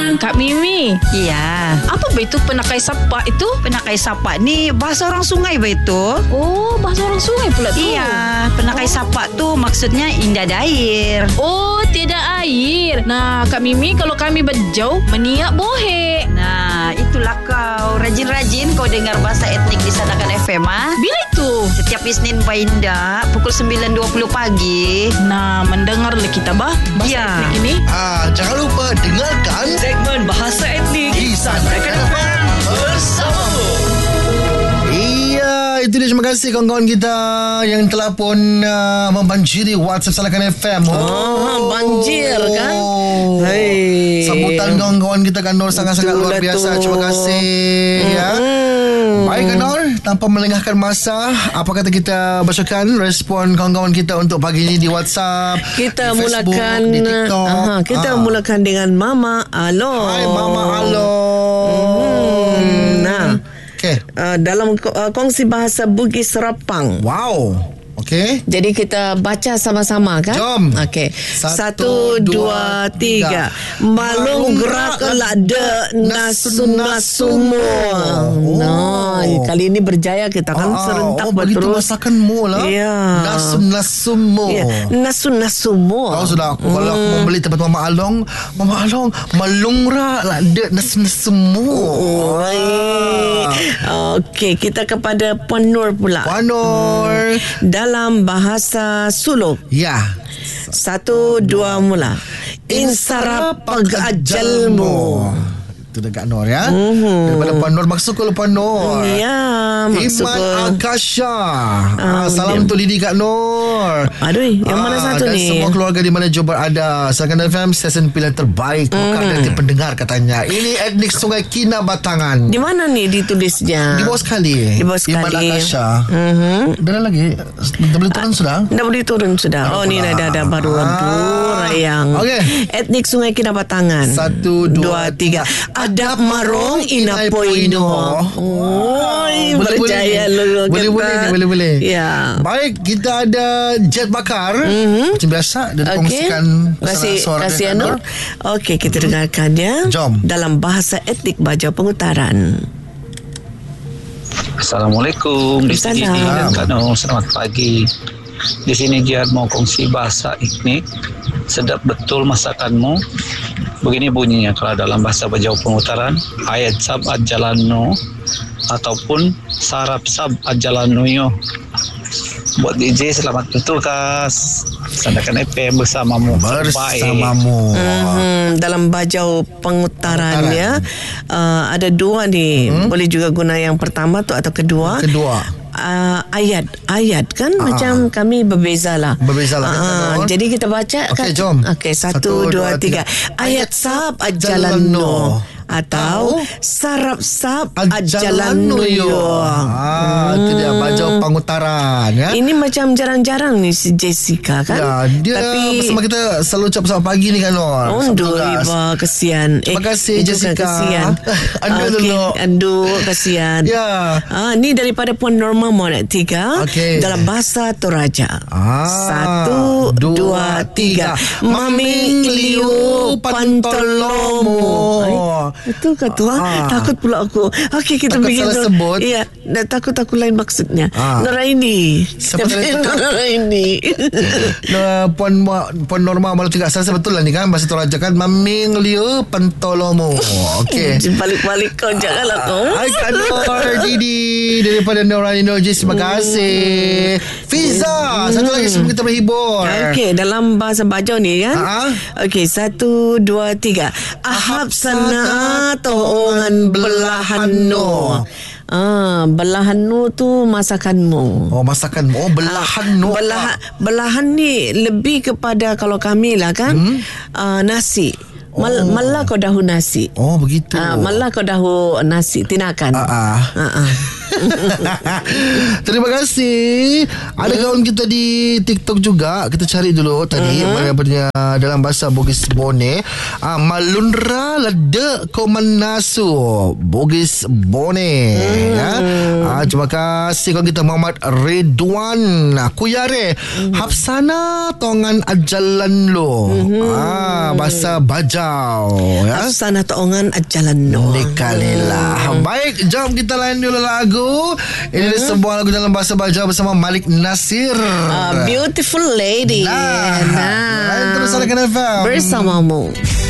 Kak Mimi. Iya. Apa itu penakai sapa itu? Penakai sapa ni bahasa orang sungai itu. Oh, bahasa orang sungai pula tu. Iya, penakai sapa tu maksudnya indah air. Oh, tiada air. Nah, Kak Mimi, kalau kami berjauh meniak bohe. Nah, itulah kau. Rajin-rajin kau dengar bahasa etnik di Sandakan FM, ah. Bila itu? Setiap Isnin Bainda pukul 9.20 pagi. Nah, mendengarlah kita bahasa etnik ini. Jangan lupa dengarkan segmen bahasa etnik di Sandakan FM bersamamu. Iya, itu dia. Terima kasih kawan-kawan kita yang telah pun membanjiri WhatsApp Sandakan FM. Banjir kan? Hai. Sambutan kawan-kawan kita kan Nur sangat-sangat luar biasa. Terima kasih ya. Baik kan Nur, tanpa melengahkan masa, apa kata kita bacakan respon kawan-kawan kita untuk pagi ini di WhatsApp, Kita di Facebook, mulakan di TikTok. Kita mulakan dengan Mama Alo. Hai Mama Alo. Nah, okay. Dalam kongsi bahasa Bugis Serapang. Wow. Okey. Jadi kita baca sama-sama kan? Jom. Okey. 1, 1, 2, 3. Malung gerak lada nasun nasumua. Nah, kali ini berjaya kita kan serentak begitu berterus. masakanmu lah. Ya. Nasummu. Ya, nasun nasumua. Tahu sudah aku kalau aku membeli tempat Mama Along, malungra lada nasummu. Okey, kita kepada Puan Nur pula. Puan Nur. Dalam bahasa Suluk. Ya. 1, 2 mula. Insarap pag-ajalmu. Itu dekat Nur ya. Daripada Puan Nur. Maksud kalau Puan Nur. Ya, maksud Iman Akasha. Salam tu Lidi Kak Nur. Aduh, yang mana satu dan ni? semua keluarga di mana Johor berada. Sandakan FM stesen pilihan terbaik Mekar dan pendengar katanya. Ini etnik Sungai Kinabatangan. Di mana ni ditulisnya? Di bawah sekali. Di bawah sekali. Iman Akasha. Dah lagi. Dah boleh turun sudah? Dah boleh turun sudah. Oh, ni dah baru. Aduh, rayang. Okey. Etnik Sungai Kinabatangan. 1, 2, 3. Adap marong inapoino. Berjaya lu. Boleh. Ya. Baik, kita ada Jet Bakar. Macam biasa dia kongsikan suara kasih dia. Nur. Okey, kita dengarkannya. Jom. Dalam bahasa etnik Baja Pengutaran. Assalamualaikum. Di sini Waalaikumsalam. dan Kano, selamat pagi. Di sini Jihad mau kongsi bahasa etnik. Sedap betul masakanmu. Begini bunyinya kalau dalam bahasa Bajau Pengutaran, ayat sab ajalano ataupun sarap sab ajalano yo. Buat DJ selamat bertugas. Sandakan FM bersamamu. Dalam Bajau Pengutaran ya, ada dua ni. Boleh juga guna yang pertama tu atau kedua. Ayat kan macam kami berbezalah. Jadi kita baca kan. Okey, jom. Okey, 1, 2, 3. Ayat sab ajalano atau sarap-sap ajalano yo. Itu dia Bajau Pengutaran ya. Ini macam jarang-jarang ni si Jessica kan. Ya, dia bersama kita selalu ucap selamat pagi ni kan Nur. Iba kesian. Terima kasih Jessica. Kesian. Andu kesian. Ya. Ni daripada Puan Norma Monet 3 dalam bahasa Toraja. 1, 2, 3. Mami liu pantolomo. Betul ke tu? Takut pula aku. Okey, kita takut bikin salah sebut. Ya, takut aku lain maksudnya. Nuraini. Nuraini. Puan Norma malu juga saya betul lah ni kan bahasa Toraja kan. Mami liu pantolomo. Okey. Balik-balik kau janganlah kau. Hai Kak Nur Didi daripada Nurani Nurjis. Terima kasih. Fiza, satu lagi sebelum kita berhibur. Okey, dalam bahasa Bajau ni kan. Okey, 1, 2, 3. Ahab sana toongan belahano. Belahano tu masakanmu. Masakanmu. Belahano. Belahan ni lebih kepada kalau kami lah kan. Nasi. Malah kau dahu nasi. Begitu. Malah kau dahu nasi tinakan. Terima kasih. Ada kawan kita di TikTok juga. Kita cari dulu tadi mana punya dalam bahasa Bugis Bone. Malunra lada ko manasu Bugis Bone. Terima kasih kawan kita Muhammad Ridwan Kuyare. Hapsana tongan ajalan lo. Bahasa Bajau ya. Hapsana tongan ajalan lo. Nikalilah. Baik, jom kita lain dulu lagu. Ini sebuah lagu dalam bahasa Bajau bersama Malik Nasir. Beautiful Lady. Lain terus Salakan FM bersamamu.